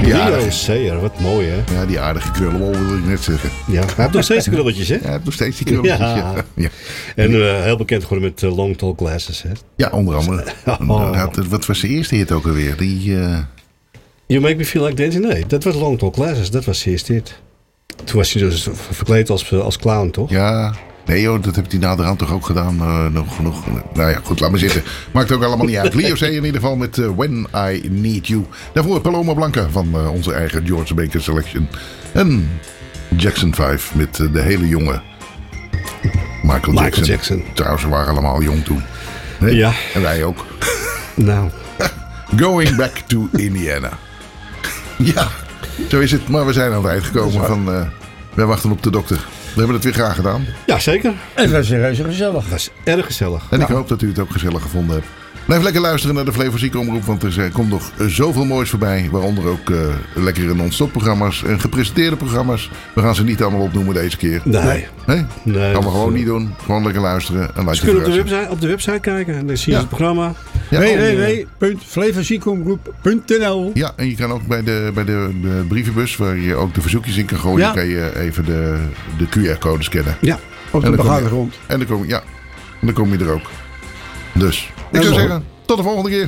Leo Sayer, wat mooi hè. Ja, die aardige krullenbol wil ik net zeggen. Ja, hij heeft nog steeds krulletjes hè. Ja, hij heeft nog steeds die krulletjes. Ja. En heel bekend geworden met Long Tall Glasses hè. Ja, onder andere. Wat was de eerste hit ook alweer? You Make Me Feel Like Dancing? Nee, dat was Long Tall Glasses. Dat was de eerste hit. Toen was hij dus verkleed als clown, toch? Ja. Nee joh, dat heeft hij naderhand toch ook gedaan. Nou ja, goed, laat maar zitten. Maakt ook allemaal niet uit. Leo C in ieder geval met When I Need You. Daarvoor Paloma Blanca van onze eigen George Baker Selection. En Jackson 5 met de hele jonge Michael Jackson. Trouwens, ze waren allemaal jong toen. Nee? Ja. En wij ook. Nou. Going Back to Indiana. Ja, zo is het. Maar we zijn aan het eind gekomen van... wij wachten op de dokter. We hebben het weer graag gedaan. Ja, zeker. En het was reuze gezellig. Dat was erg gezellig. En ik hoop dat u het ook gezellig gevonden hebt. Blijf lekker luisteren naar de Flevo Zieke Omroep. Want er komt nog zoveel moois voorbij. Waaronder ook lekkere non-stop programma's. En gepresenteerde programma's. We gaan ze niet allemaal opnoemen deze keer. Nee. Gaan we gewoon niet doen. Gewoon lekker luisteren. En laat je kunnen op de website kijken. En dan zie je het programma. Ja, www.flevoziekeomroep.nl. Ja, en je kan ook bij de brievenbus, waar je ook de verzoekjes in kan gooien, kan je even de QR-code scannen. Ja, op de begaangrond. En dan kom je er ook. Dus, ik zou zeggen, tot de volgende keer.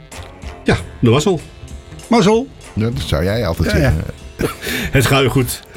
Ja, de mazzel. Mazzel. Ja, dat zou jij altijd zeggen. Het gaat weer goed.